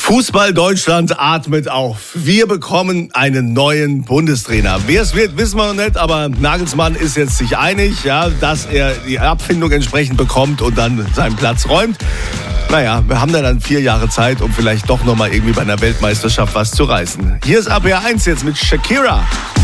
Fußball Deutschland atmet auf. Wir bekommen einen neuen Bundestrainer. Wer es wird, wissen wir noch nicht, aber Nagelsmann ist jetzt sich einig, ja, dass er die Abfindung entsprechend bekommt und dann seinen Platz räumt. Naja, wir haben da dann 4 Jahre Zeit, um vielleicht doch nochmal irgendwie bei einer Weltmeisterschaft was zu reißen. Hier ist APA 1 jetzt mit Shakira.